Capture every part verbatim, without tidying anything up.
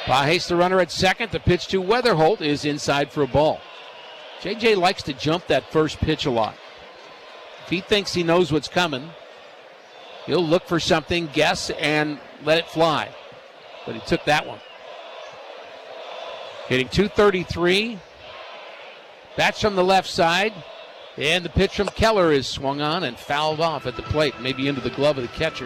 Pages, the runner at second. The pitch to Weatherholt is inside for a ball. J J likes to jump that first pitch a lot. If he thinks he knows what's coming, he'll look for something, guess, and let it fly. But he took that one. Hitting two thirty-three. Bats from the left side. And the pitch from Keller is swung on and fouled off at the plate, maybe into the glove of the catcher.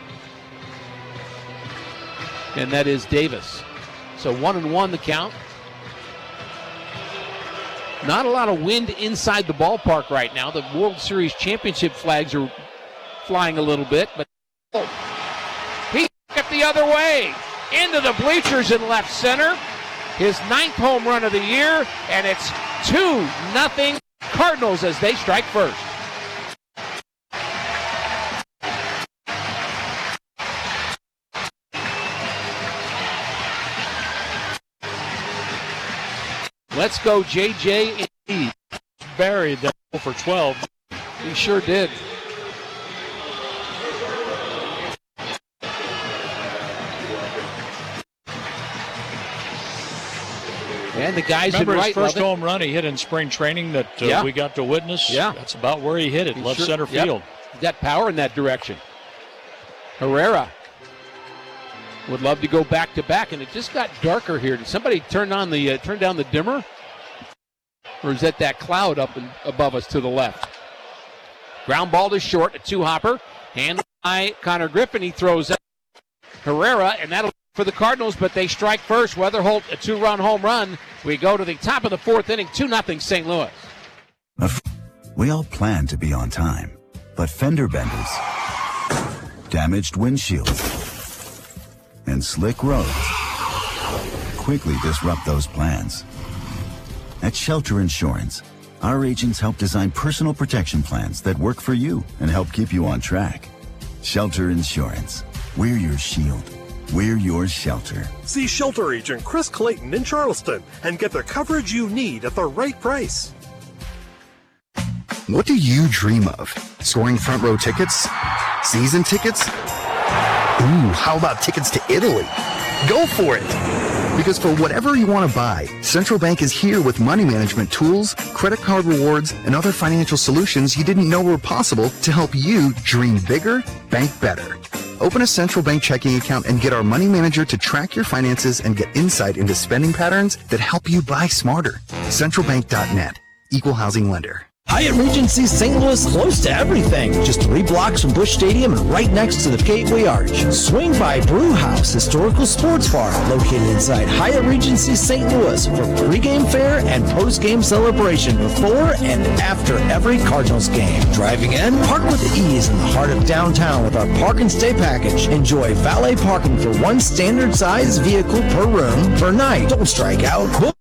And that is Davis. So one and one the count. Not a lot of wind inside the ballpark right now. The World Series championship flags are flying a little bit, but oh, he took it the other way into the bleachers in left center. His ninth home run of the year, and it's two nothing Cardinals as they strike first. Let's go, J J. Indeed. Buried that for twelve. He sure did. And the guys Remember in his right first love it. home run he hit in spring training that uh, Yeah. we got to witness? Yeah. That's about where he hit it, He left sure- center yep. field. He's got power in that direction. Herrera would love to go back to back, and it just got darker here. Did somebody turn on the uh, turn down the dimmer, or is that that cloud up and above us to the left? Ground ball to short, a two hopper, handled by Connor Griffin. He throws up Herrera, and that'll for the Cardinals, but they strike first. Weatherholt, a two-run home run. We go to the top of the fourth inning, two nothing Saint Louis. We all plan to be on time, but fender benders, damaged windshields, and slick roads quickly disrupt those plans. At Shelter Insurance, our agents help design personal protection plans that work for you and help keep you on track. Shelter Insurance. We're your shield. We're your shelter. See Shelter Agent Chris Clayton in Charleston and get the coverage you need at the right price. What do you dream of? Scoring front row tickets? Season tickets? Ooh, how about tickets to Italy? Go for it! Because for whatever you want to buy, Central Bank is here with money management tools, credit card rewards, and other financial solutions you didn't know were possible to help you dream bigger, bank better. Open a Central Bank checking account and get our money manager to track your finances and get insight into spending patterns that help you buy smarter. central bank dot net. Equal housing lender. Hyatt Regency Saint Louis, close to everything. Just three blocks from Busch Stadium and right next to the Gateway Arch. Swing by Brew House Historical Sports Bar, located inside Hyatt Regency Saint Louis for pregame fare and postgame celebration before and after every Cardinals game. Driving in, park with ease in the heart of downtown with our park and stay package. Enjoy valet parking for one standard size vehicle per room per night. Don't strike out. Book